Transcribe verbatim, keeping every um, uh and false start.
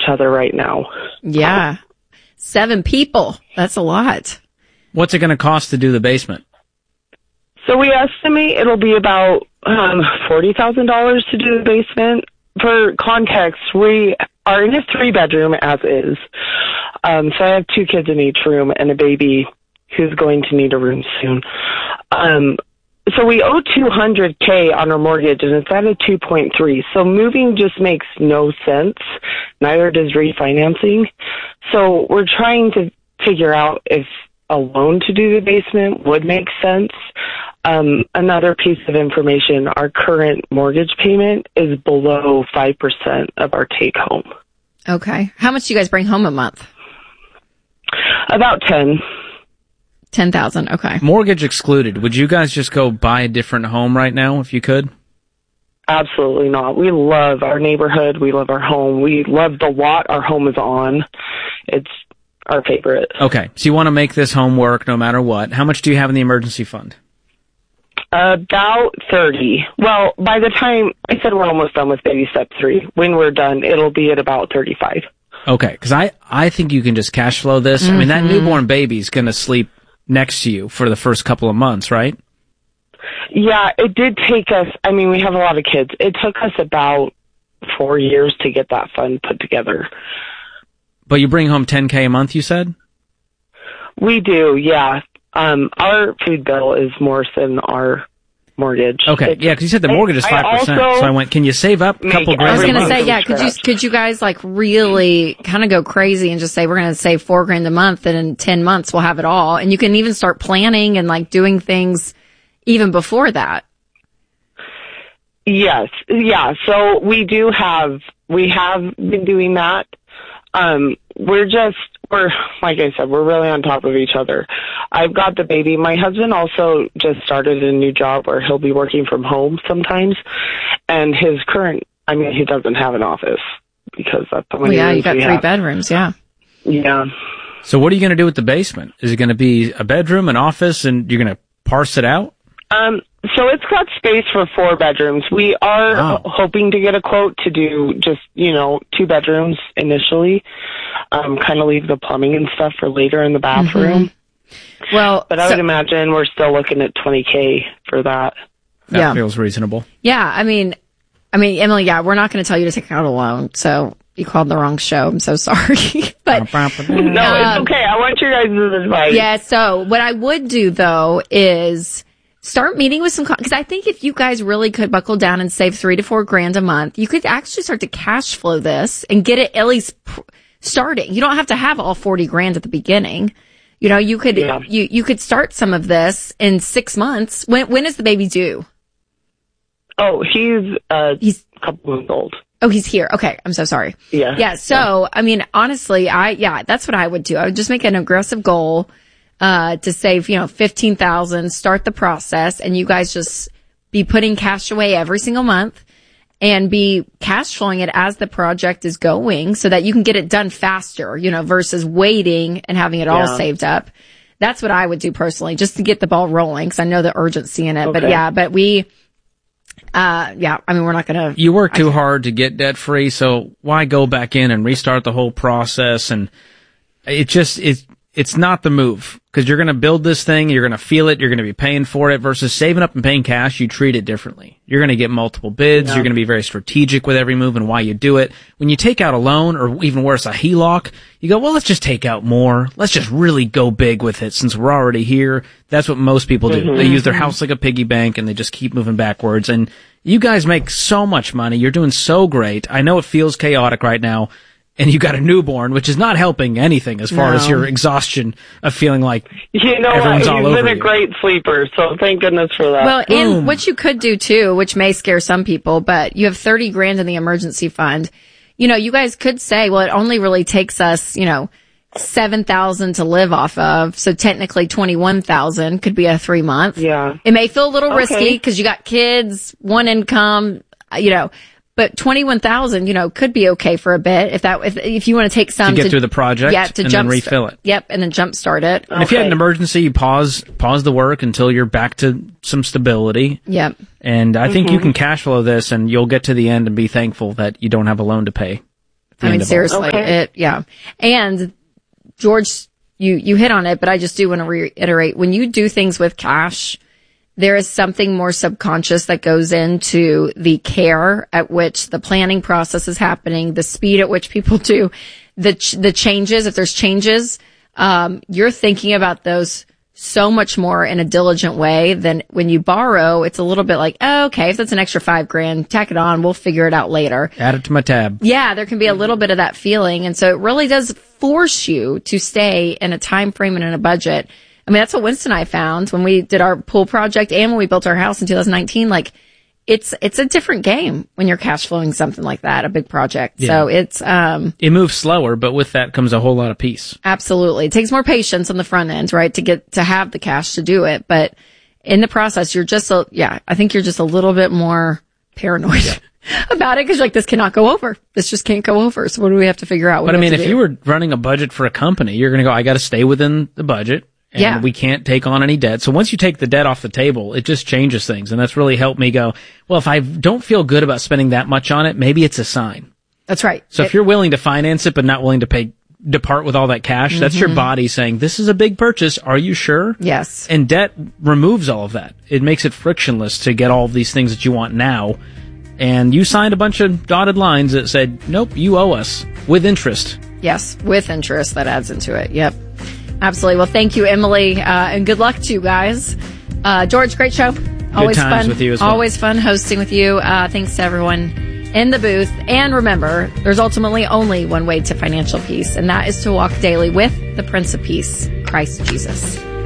each other right now. Yeah. Seven people. That's a lot. What's it going to cost to do the basement? So we estimate it'll be about um, forty thousand dollars to do the basement. For context, we are in a three-bedroom as is. Um, so I have two kids in each room and a baby who's going to need a room soon. Um, so we owe two hundred K on our mortgage, and it's at a two point three. So moving just makes no sense. Neither does refinancing. So we're trying to figure out if a loan to do the basement would make sense. Um, another piece of information, our current mortgage payment is below five percent of our take home. Okay. How much do you guys bring home a month? About ten. ten thousand. Okay. Mortgage excluded. Would you guys just go buy a different home right now if you could? Absolutely not. We love our neighborhood. We love our home. We love the lot our home is on. It's our favorite. Okay. So you want to make this home work no matter what. How much do you have in the emergency fund? About thirty. Well, by the time, I said we're almost done with baby step three. When we're done, it'll be at about thirty-five. Okay, because I, I think you can just cash flow this. Mm-hmm. I mean, that newborn baby's going to sleep next to you for the first couple of months, right? Yeah, it did take us, I mean, we have a lot of kids. It took us about four years to get that fund put together. But you bring home ten K a month, you said? We do, yeah. Um, our food bill is more than our mortgage. Okay, it's, yeah, because you said the mortgage is five percent. So I went, can you save up a couple grand? I was going to say, month? yeah, could you, could you guys like really kind of go crazy and just say, we're going to save four grand a month and in ten months we'll have it all. And you can even start planning and like doing things even before that. Yes, yeah. So we do have, we have been doing that. Um, we're just, we're, like I said, we're really on top of each other. I've got the baby. My husband also just started a new job where he'll be working from home sometimes. And his current, I mean, he doesn't have an office because that's the well, yeah, you got three have. bedrooms, yeah. Yeah. So what are you going to do with the basement? Is it going to be a bedroom, an office, and you're going to parse it out? Um, so it's got space for four bedrooms. We are Wow. hoping to get a quote to do just, you know, two bedrooms initially. Um, kind of leave the plumbing and stuff for later in the bathroom. Mm-hmm. Well, but I so, would imagine we're still looking at twenty K for that. That yeah. feels reasonable. Yeah, I mean, I mean, Emily, yeah, we're not going to tell you to take out a loan. So you called the wrong show. I'm so sorry. But no, it's okay. I want your guys' advice. Yeah. So what I would do though is start meeting with some, because I think if you guys really could buckle down and save three to four grand a month, you could actually start to cash flow this and get it at least pr- starting. You don't have to have all forty grand at the beginning. You know, you could, yeah. you, you could start some of this in six months. When, when is the baby due? Oh, he's, uh, he's a couple months old. Oh, he's here. Okay. I'm so sorry. Yeah. Yeah. So, yeah. I mean, honestly, I, yeah, that's what I would do. I would just make an aggressive goal, uh, to save, you know, fifteen thousand, start the process, and you guys just be putting cash away every single month and be cash flowing it as the project is going so that you can get it done faster, you know, versus waiting and having it all yeah. saved up. That's what I would do personally, just to get the ball rolling, because I know the urgency in it. Okay. But yeah, but we, uh, yeah, I mean, we're not going to. You work too hard to get debt free, so why go back in and restart the whole process? And it just, it, it's not the move, because you're going to build this thing, you're going to feel it, you're going to be paying for it, versus saving up and paying cash. You treat it differently. You're going to get multiple bids. Yeah. You're going to be very strategic with every move and why you do it. When you take out a loan, or even worse, a H E L O C, you go, well, let's just take out more. Let's just really go big with it since we're already here. That's what most people do. Mm-hmm. They use their house like a piggy bank and they just keep moving backwards. And you guys make so much money. You're doing so great. I know it feels chaotic right now. And you got a newborn, which is not helping anything as far no. as your exhaustion of feeling like you know everyone's what? all He's over been a you. great sleeper, so thank goodness for that. Well, Boom. and what you could do too, which may scare some people, but you have thirty grand in the emergency fund. You know, you guys could say, well, it only really takes us, you know, seven thousand to live off of. So technically twenty-one thousand could be a three month. Yeah. It may feel a little okay. risky because you got kids, one income, you know, but twenty-one thousand, you know, could be okay for a bit if that, if, if you want to take some to get to, through the project yeah, to and jump then refill it. Yep. And then jump start it. And okay. if you had an emergency, you pause, pause the work until you're back to some stability. Yep. And I think mm-hmm. you can cash flow this and you'll get to the end and be thankful that you don't have a loan to pay. I mean, seriously, okay. it, yeah. And George, you, you hit on it, but I just do want to reiterate, when you do things with cash, there is something more subconscious that goes into the care at which the planning process is happening, the speed at which people do the, ch- the changes. If there's changes, um, you're thinking about those so much more in a diligent way than when you borrow. It's a little bit like, oh, okay, if that's an extra five grand, tack it on. We'll figure it out later. Add it to my tab. Yeah, there can be a little bit of that feeling. And so it really does force you to stay in a time frame and in a budget. I mean, that's what Winston and I found when we did our pool project and when we built our house in two thousand nineteen. Like, it's, it's a different game when you're cash flowing something like that, a big project. Yeah. So it's, um, it moves slower, but with that comes a whole lot of peace. Absolutely. It takes more patience on the front end, right? To get, to have the cash to do it. But in the process, you're just, a, yeah, I think you're just a little bit more paranoid yeah. about it because you're like, this cannot go over. This just can't go over. So what do we have to figure out? What but I mean, if do? you were running a budget for a company, you're going to go, I got to stay within the budget. And yeah. we can't take on any debt. So once you take the debt off the table, it just changes things. And that's really helped me go, well, if I don't feel good about spending that much on it, maybe it's a sign. That's right. So it, if you're willing to finance it, but not willing to pay, depart with all that cash, mm-hmm. that's your body saying, this is a big purchase. Are you sure? Yes. And debt removes all of that. It makes it frictionless to get all of these things that you want now. And you signed a bunch of dotted lines that said, nope, you owe us with interest. Yes, with interest that adds into it. Yep. Absolutely. Well, thank you, Emily, uh, and good luck to you guys. Uh, George, great show. Always good times fun. with you as well. Always fun hosting with you. Uh, thanks to everyone in the booth. And remember, there's ultimately only one way to financial peace, and that is to walk daily with the Prince of Peace, Christ Jesus.